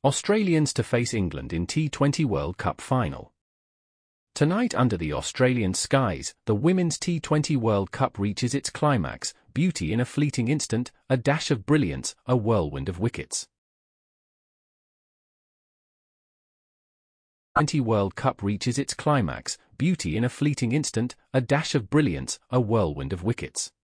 Australians to face England in T20 World Cup final. Tonight under the Australian skies, the Women's T20 World Cup reaches its climax, beauty in a fleeting instant, a dash of brilliance, a whirlwind of wickets. T20 World Cup reaches its climax, beauty in a fleeting instant, a dash of brilliance, a whirlwind of wickets.